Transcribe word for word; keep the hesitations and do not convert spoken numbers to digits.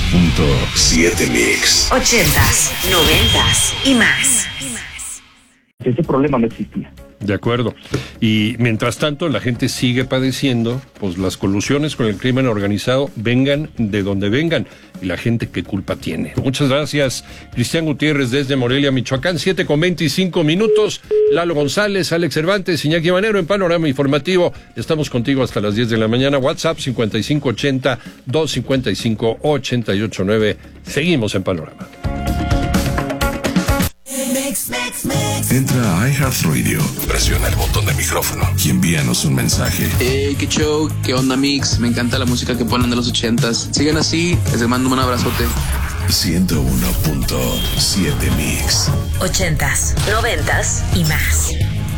punto siete Mix. Ochentas, noventas y más. Ese problema no existía. De acuerdo. Y mientras tanto la gente sigue padeciendo, pues las colusiones con el crimen organizado, vengan de donde vengan, y la gente qué culpa tiene. Muchas gracias, Cristian Gutiérrez desde Morelia, Michoacán. Siete con veinticinco minutos. Lalo González, Alex Cervantes, Iñaki Manero en Panorama Informativo. Estamos contigo hasta las diez de la mañana. WhatsApp cincuenta y cinco ochenta, doscientos cincuenta y cinco, ochenta y ocho nueve. Seguimos en Panorama. Entra a iHeartRadio, presiona el botón de micrófono y envíanos un mensaje. Hey, qué show, qué onda Mix, me encanta la música que ponen de los ochentas. Sigan así, les mando un abrazote. ciento uno punto siete Mix. Ochentas, noventas y más.